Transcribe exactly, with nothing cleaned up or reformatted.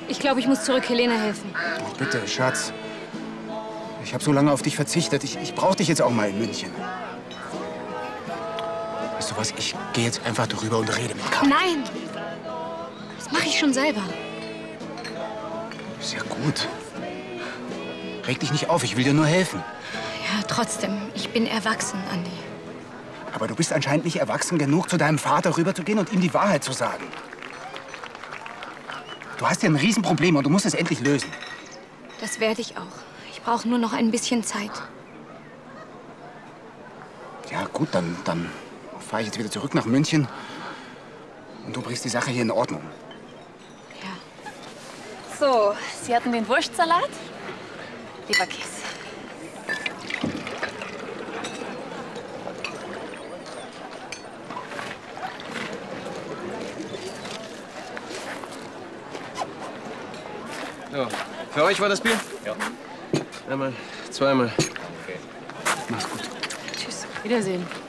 Ich glaube, ich muss zurück Helene helfen. Oh, bitte, Schatz. Ich habe so lange auf dich verzichtet. Ich, ich brauche dich jetzt auch mal in München. Weißt du was? Ich gehe jetzt einfach drüber und rede mit Karl. Nein! Das mache ich schon selber. Ist ja gut. Reg dich nicht auf, ich will dir nur helfen. Ja, trotzdem. Ich bin erwachsen, Andi. Aber du bist anscheinend nicht erwachsen genug, zu deinem Vater rüberzugehen und ihm die Wahrheit zu sagen. Du hast ja ein Riesenproblem und du musst es endlich lösen. Das werde ich auch. Ich brauche nur noch ein bisschen Zeit. Ja, gut, dann, dann fahre ich jetzt wieder zurück nach München. Und du bringst die Sache hier in Ordnung. Ja. So, Sie hatten den Wurstsalat? Leberkäse. So, für euch war das Bier? Ja. Einmal, zweimal. Mach's gut. Tschüss. Wiedersehen.